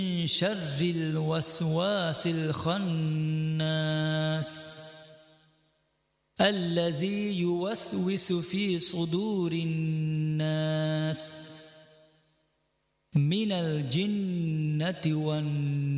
شر الوسواس الخناس الذي يوسوس في صدور الناس من الجنة والناس.